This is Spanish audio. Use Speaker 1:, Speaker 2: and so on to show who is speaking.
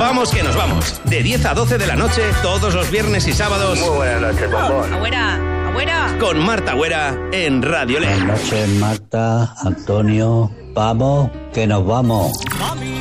Speaker 1: Vamos que nos vamos. De 10 a 12 de la noche, todos los viernes y sábados.
Speaker 2: Muy buenas noches, bombón.
Speaker 3: Agüera.
Speaker 1: Con Marta Agüera en Radio LED.
Speaker 4: Buenas noches, Marta, Antonio. Vamos, que nos vamos.